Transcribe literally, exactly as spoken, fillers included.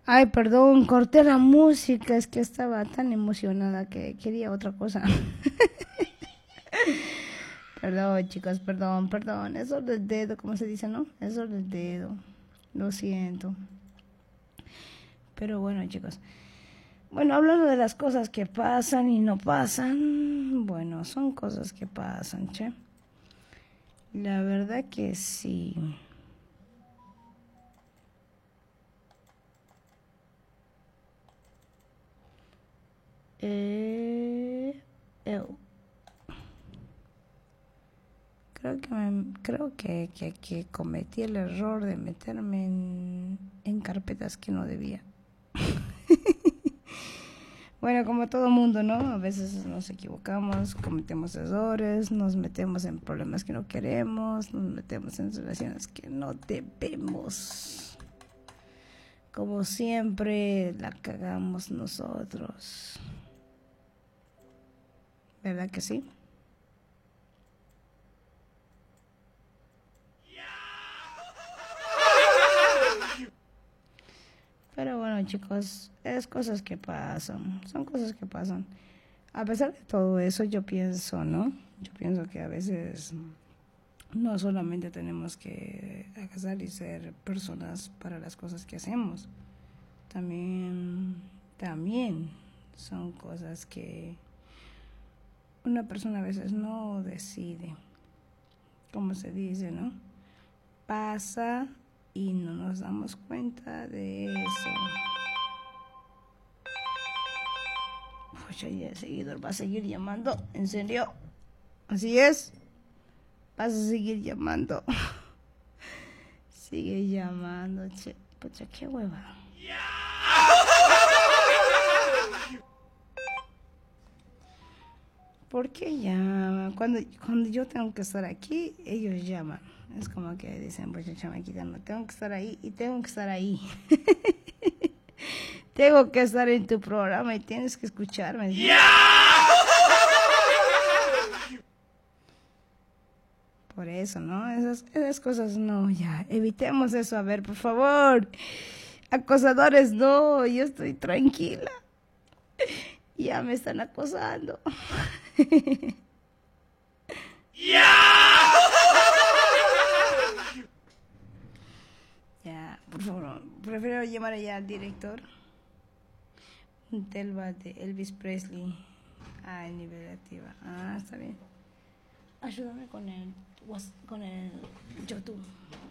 Ay, perdón, corté la música, es que estaba tan emocionada que quería otra cosa. Perdón, chicos, perdón, perdón. Eso del dedo, ¿cómo se dice, no? Eso del dedo. Lo siento. Pero bueno, chicos. Bueno, hablando de las cosas que pasan y no pasan, bueno, son cosas que pasan, che. La verdad que sí. Eh, eu. Creo que, me, creo que, que, que cometí el error de meterme en, en carpetas que no debía. Bueno, como todo mundo, ¿no? A veces nos equivocamos, cometemos errores, nos metemos en problemas que no queremos, nos metemos en relaciones que no debemos. Como siempre, la cagamos nosotros. ¿Verdad que sí? Pero bueno, chicos, es cosas que pasan, son cosas que pasan. A pesar de todo eso, yo pienso, ¿no? Yo pienso que a veces no solamente tenemos que agasar y ser personas para las cosas que hacemos. También, también son cosas que una persona a veces no decide. Como se dice, ¿no? Pasa y no nos damos cuenta de eso. Pues ahí el seguidor va a seguir llamando, ¿en serio? Así es. Vas a seguir llamando. Sigue llamando, che. Pucha, qué hueva. ¿Por qué llaman? Cuando, cuando yo tengo que estar aquí, ellos llaman. Es como que dicen, pues chamaquita, no tengo que estar ahí y tengo que estar ahí. Tengo que estar en tu programa y tienes que escucharme. ¿Sí? Por eso, ¿no? Esas, esas cosas no, ya. Evitemos eso, a ver, por favor. Acosadores, no, yo estoy tranquila. Ya me están acosando. Ya, por favor, prefiero llamar allá al director. Un telva de Elvis Presley. Ah, el nivel activa. Ah, está bien. Ayúdame con el, con el YouTube.